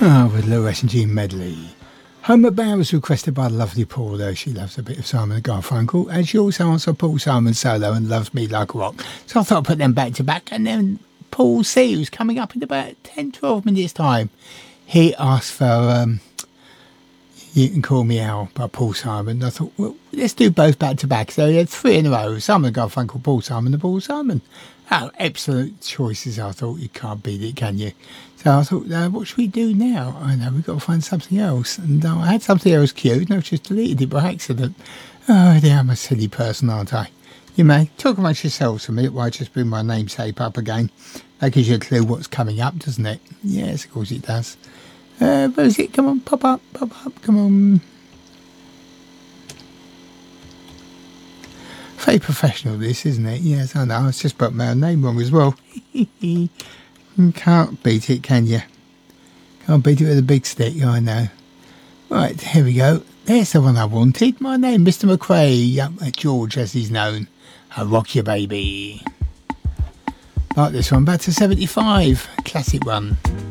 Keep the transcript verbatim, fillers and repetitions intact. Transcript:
Oh, with Lou S and G medley. Homer Bow was requested by the lovely Paul, though she loves a bit of Simon and Garfunkel, and she also answered Paul Simon solo and Loves Me Like a Rock. So I thought I'd put them back to back, and then Paul C, who's coming up in about ten, twelve minutes time, he asked for um, You Can Call Me Al by Paul Simon. I thought, well, let's do both back to back. So he had three in a row, Simon and Garfunkel, Paul Simon and Paul Simon. Oh, excellent choices. I thought you can't beat it, can you? So I thought, uh, what should we do now? I know, we've got to find something else. And uh, I had something else queued, and I've just deleted it by accident. Oh, dear, I'm a silly person, aren't I? You may talk amongst yourselves a minute while I just bring my namesake up again. That gives you a clue what's coming up, doesn't it? Yes, of course it does. Uh, where is it? Come on, pop up, pop up, come on. Very professional, this, isn't it? Yes, I know. I just put my own name wrong as well. Can't beat it, can you? Can't beat it with a big stick, I know. Right, here we go. There's the one I wanted. My name, Mister McRae, uh, George as he's known. I rock you, baby. Like this one, back to seventy-five. Classic one.